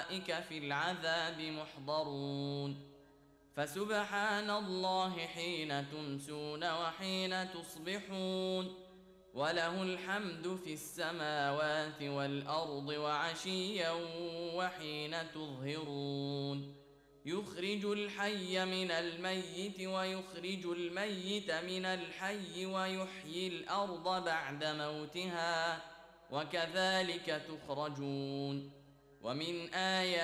أولئك في العذاب محضرون. فسبحان الله حين تمسون وحين تصبحون، وله الحمد في السماوات والأرض وعشيا وحين تظهرون. يخرج الحي من الميت ويخرج الميت من الحي ويحيي الأرض بعد موتها، وكذلك تخرجون. ومن آياته